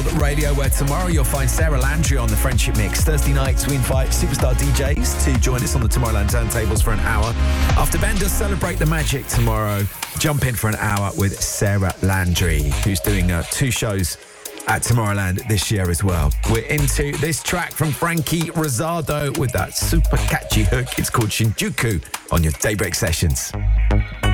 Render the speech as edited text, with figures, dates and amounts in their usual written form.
Radio, where tomorrow you'll find Sarah Landry on the Friendship Mix. Thursday nights, we invite superstar DJs to join us on the Tomorrowland turntables for an hour. After Ben does Celebrate the Magic tomorrow, jump in for an hour with Sarah Landry, who's doing 2 shows at Tomorrowland this year as well. We're into this track from Frankie Rosado with that super catchy hook. It's called Shinjuku on your Daybreak Sessions.